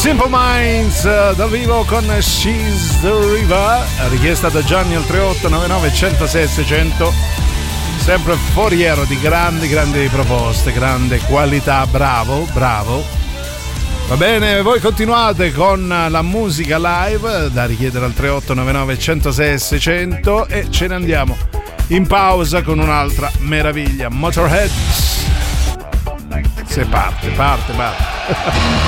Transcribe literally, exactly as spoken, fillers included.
Simple Minds dal vivo con She's the River, richiesta da Gianni al tre otto nove nove uno zero sei sei zero zero. Sempre foriero di grandi grandi proposte, grande qualità, bravo bravo. Va bene, voi continuate con la musica live da richiedere al tre otto nove nove uno zero sei sei zero zero e ce ne andiamo in pausa con un'altra meraviglia, Motorhead. Se parte parte parte